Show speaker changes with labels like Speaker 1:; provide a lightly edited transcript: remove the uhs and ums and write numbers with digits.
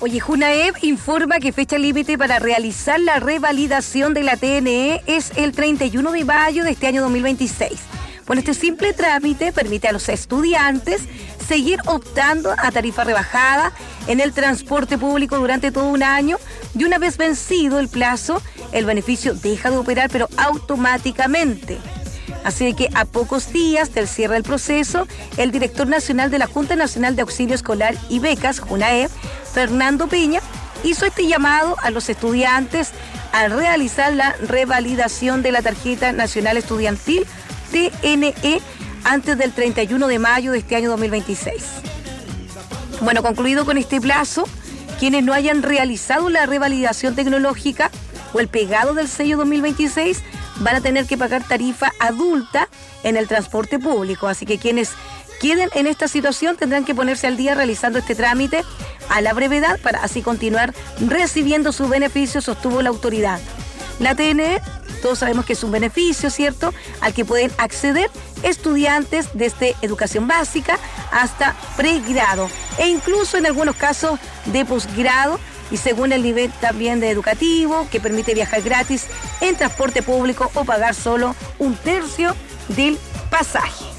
Speaker 1: Oye, Junaep informa que fecha límite para realizar la revalidación de la TNE es el 31 de mayo de este año 2026. Bueno, este simple trámite permite a los estudiantes seguir optando a tarifa rebajada en el transporte público durante todo un año y una vez vencido el plazo, el beneficio deja de operar, pero automáticamente. Así que a pocos días del cierre del proceso, el director nacional de la Junta Nacional de Auxilio Escolar y Becas, Junaep, Fernando Peña, hizo este llamado a los estudiantes a realizar la revalidación de la Tarjeta Nacional Estudiantil, TNE, antes del 31 de mayo de este año 2026. Bueno, concluido con este plazo, quienes no hayan realizado la revalidación tecnológica o el pegado del sello 2026 van a tener que pagar tarifa adulta en el transporte público. Así que quienes queden en esta situación tendrán que ponerse al día realizando este trámite a la brevedad para así continuar recibiendo sus beneficios, sostuvo la autoridad. La TNE, todos sabemos que es un beneficio, ¿cierto?, al que pueden acceder estudiantes desde educación básica hasta pregrado e incluso en algunos casos de posgrado, y según el nivel también de educativo, que permite viajar gratis en transporte público o pagar solo un tercio del pasaje.